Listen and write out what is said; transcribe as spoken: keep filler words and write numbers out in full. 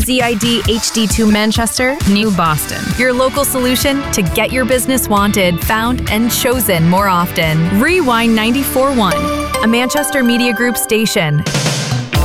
Z I D H D two Manchester, New Boston. Your local solution to get your business wanted, found, and chosen more often. Rewind ninety-four point one, a Manchester Media Group station.